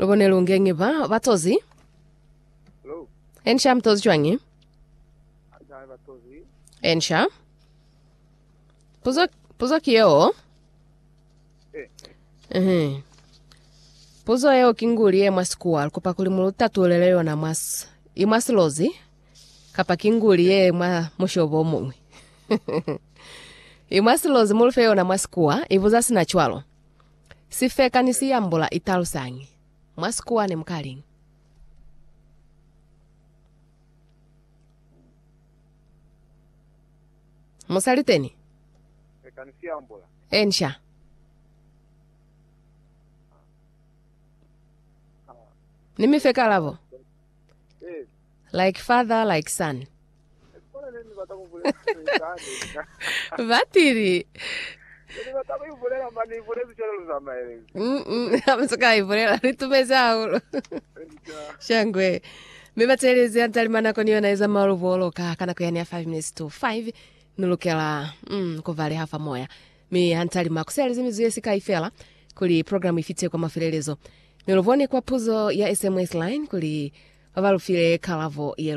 Lobonelo ngenge ba batozi. Hello. Ensha mtozi chwangi. Ajai batozi. Ensha. Puzo kiyo. Puzo yeo kingulie mwasikuwa kupa kulimuluta tuleleyo na imwasilozi kapa kingulie mwa mushobo mumwe. Imwasilozi mulufeyo na mwasikuwa ivuza sina chwalo. Sifeka nisiyambula italusangi. Mwasikuwa ni mkaling. Musaliteni. Feka nisiyambula. Ensha. Nimifeka lavo. Like father, like son. Batiri. Amsuka ivurela ritumeza Shangwe. Mibaterezi antalimana koniona iza maruvolo kana kuyani ya 5 minutes to 5 nulukela kovale hafa moya. Mi antalima kuselezi mizuye sika ifela kuli programu ifite kwa mafilelezo. Nilovone kwa puzo ya SMS line kuli wavalufile kalavo